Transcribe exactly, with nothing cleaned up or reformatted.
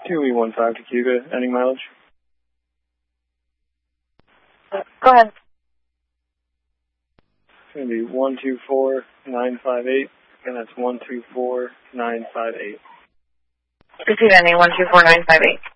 two E one five to Cuba, any mileage? Uh, go ahead. It's going to be one two four nine five eight, and that's one two four nine five eight. Repeat ending one two four nine five eight.